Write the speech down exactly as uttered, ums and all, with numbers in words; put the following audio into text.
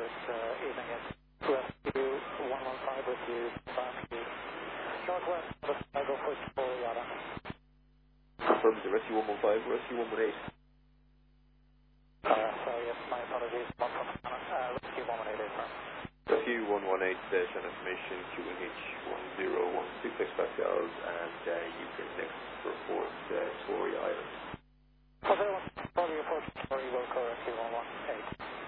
Good uh, evening. It's Rescue one one five with you. Rescue Northwest of Chicago, push for Yada. Confirmed the Rescue one one five, Rescue one one eight. Uh, sorry, yes, my apologies. One from uh, Rescue one one eight, affirm. Rescue one one eight, uh, send information Q N H one zero one six Pascals, and uh, you can next report uh, Tory Island. Okay, one, Tory report, Tory Wilco, Rescue one one eight.